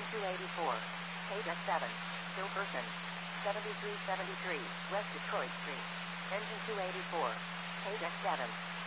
284. Page S7. Silverton. 7373, West Detroit Street. Engine 284. Page S7.